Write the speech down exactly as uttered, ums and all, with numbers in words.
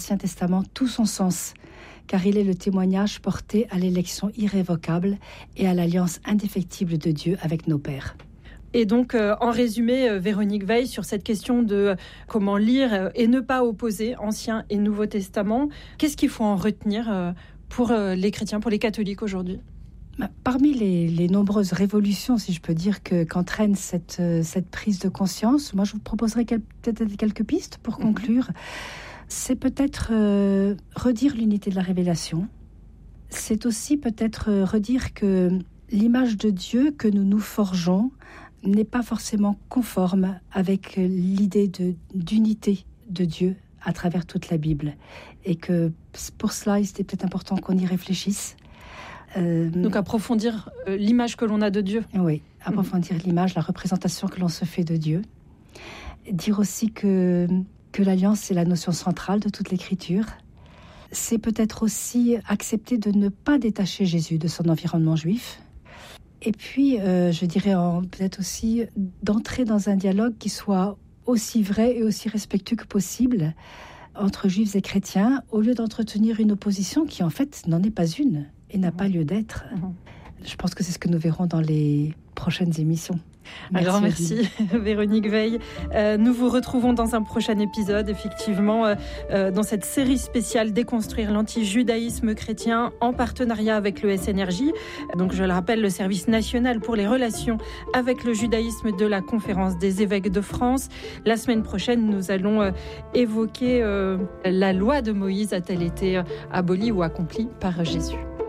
l'Ancien Testament tout son sens, car il est le témoignage porté à l'élection irrévocable et à l'alliance indéfectible de Dieu avec nos pères. Et donc, euh, en résumé, euh, Véronique Weil, sur cette question de euh, comment lire euh, et ne pas opposer Ancien et Nouveau Testament, qu'est-ce qu'il faut en retenir euh, pour euh, les chrétiens, pour les catholiques aujourd'hui ? Parmi les, les nombreuses révolutions, si je peux dire, que, qu'entraîne cette, euh, cette prise de conscience, moi je vous proposerai quel, peut-être quelques pistes pour mmh. conclure. C'est peut-être euh, redire l'unité de la révélation. C'est aussi peut-être euh, redire que l'image de Dieu que nous nous forgeons n'est pas forcément conforme avec l'idée de, d'unité de Dieu à travers toute la Bible. Et que pour cela, il était peut-être important qu'on y réfléchisse. Euh, Donc approfondir euh, l'image que l'on a de Dieu. Oui, approfondir mmh. l'image, la représentation que l'on se fait de Dieu. Dire aussi que, que l'alliance, c'est la notion centrale de toute l'Écriture. C'est peut-être aussi accepter de ne pas détacher Jésus de son environnement juif. Et puis, euh, je dirais en, peut-être aussi d'entrer dans un dialogue qui soit aussi vrai et aussi respectueux que possible entre juifs et chrétiens, au lieu d'entretenir une opposition qui en fait n'en est pas une et n'a mmh. pas lieu d'être. Mmh. Je pense que c'est ce que nous verrons dans les prochaines émissions. Merci, Alors merci Véronique Weil. Euh, nous vous retrouvons dans un prochain épisode, effectivement, euh, euh, dans cette série spéciale Déconstruire l'antijudaïsme chrétien en partenariat avec le S N R J. Donc je le rappelle, le service national pour les relations avec le judaïsme de la Conférence des évêques de France. La semaine prochaine, nous allons euh, évoquer euh, la loi de Moïse a-t-elle été abolie ou accomplie par Jésus.